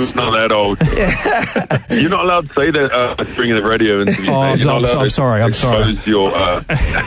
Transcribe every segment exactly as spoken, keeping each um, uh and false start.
It's not that old. You're not allowed to say that uh, during the radio interview. Oh, I'm, I'm, I'm sorry. I'm sorry. Your, uh...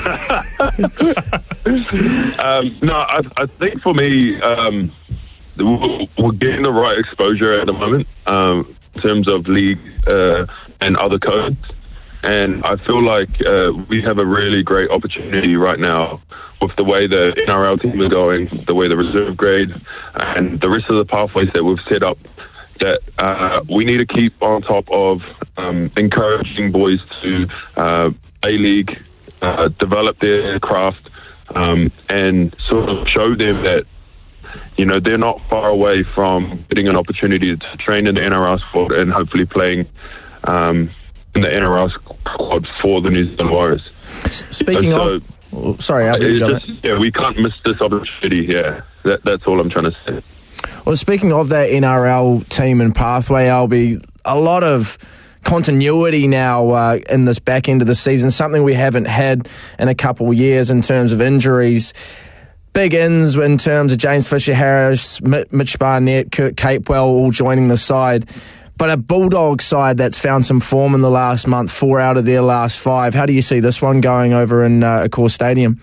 um, no, I, I think for me, um, we're, we're getting the right exposure at the moment um, in terms of league uh, and other codes. And I feel like uh, we have a really great opportunity right now with the way the N R L team is going, the way the reserve grades, and the rest of the pathways that we've set up, that uh, we need to keep on top of um, encouraging boys to uh, play league, uh, develop their craft, um, and sort of show them that, you know, they're not far away from getting an opportunity to train in the N R L squad and hopefully playing um, in the N R L squad for the New Zealand Warriors. Speaking so, of... Oh, sorry, I'll be just, yeah, we can't miss this opportunity here. That, that's all I'm trying to say. Well, speaking of that N R L team and pathway, I'll be a lot of continuity now uh, in this back end of the season, something we haven't had in a couple of years in terms of injuries. Big ins in terms of James Fisher-Harris, Mitch Barnett, Kurt Capewell all joining the side. But a Bulldog side that's found some form in the last month, four out of their last five. How do you see this one going over in uh, Accor Stadium?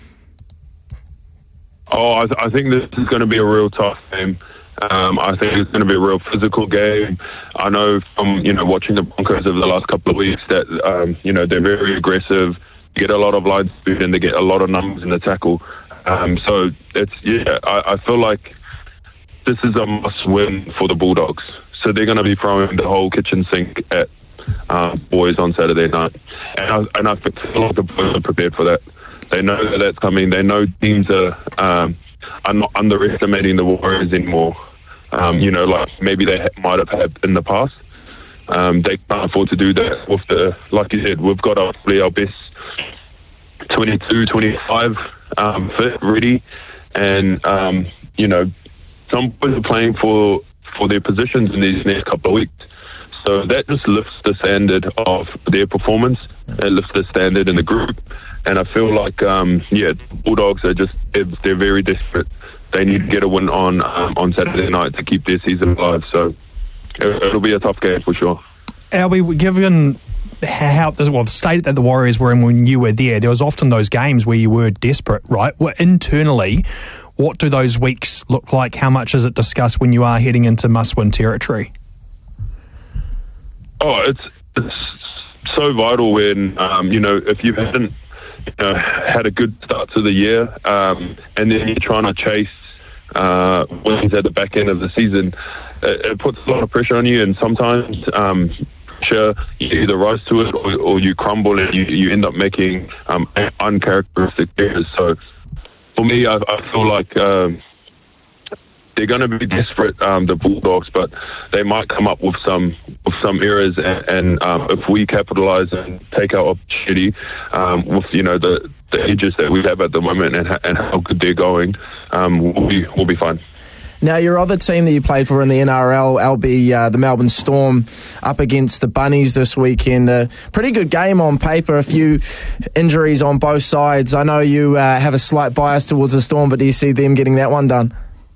Oh, I, th- I think this is going to be a real tough game. Um, I think it's going to be a real physical game. I know from, you know, watching the Broncos over the last couple of weeks that, um, you know, they're very aggressive, they get a lot of line speed and they get a lot of numbers in the tackle. Um, so, it's yeah, I, I feel like this is a must-win for the Bulldogs. So they're going to be throwing the whole kitchen sink at um, boys on Saturday night. And I, and I feel like the boys are prepared for that. They know that that's coming. They know teams are, um, are not underestimating the Warriors anymore. Um, you know, like maybe they ha- might have had in the past. Um, they can't afford to do that with the, like you said, we've got probably our best twenty-two, twenty-five um, fit ready. And, um, you know, some boys are playing for for their positions in these next couple of weeks. So that just lifts the standard of their performance. It lifts the standard in the group. And I feel like, um, yeah, Bulldogs are just, they're, they're very desperate. They need to get a win on um, on Saturday night to keep their season alive. So it, it'll be a tough game for sure. Albie, given how, well, the state that the Warriors were in when you were there, there was often those games where you were desperate, right? Well, internally, what do those weeks look like? How much is it discussed when you are heading into must-win territory? Oh, it's it's so vital when, um, you know, if you hadn't you know, had a good start to the year um, and then you're trying to chase uh, wins at the back end of the season, it, it puts a lot of pressure on you, and sometimes um, pressure, you either rise to it or, or you crumble and you, you end up making um, uncharacteristic errors. So for me, I, I feel like um, they're going to be desperate, um, the Bulldogs, but they might come up with some with some errors, and, and um, if we capitalise and take our opportunity um, with you know the, the edges that we have at the moment and, ha- and how good they're going, um, we'll be we'll be fine. Now, your other team that you played for in the N R L, L B, uh, the Melbourne Storm, up against the Bunnies this weekend. A pretty good game on paper, a few injuries on both sides. I know you uh, have a slight bias towards the Storm, but do you see them getting that one done?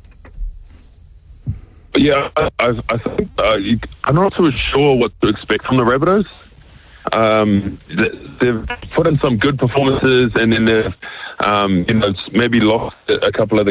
Yeah, I, I, I think uh, you, I'm not too sure what to expect from the Rabbitohs. Um, they've put in some good performances, and then they've um, you know maybe lost a couple of the